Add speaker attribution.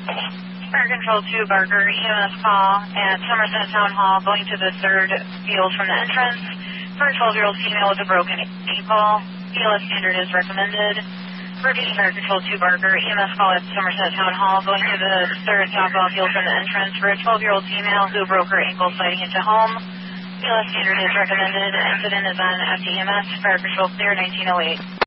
Speaker 1: Fire Control 2, Barker, EMS call at Somerset Town Hall, going to the third field from the entrance for a 12-year-old female with a broken ankle. BLS standard is recommended. Repeating Fire Control 2, Barker, EMS call at Somerset Town Hall, going to the third softball field from the entrance for a 12-year-old female who broke her ankle sliding into home. BLS standard is recommended. Incident is on FDMS. Fire Control clear, 1908.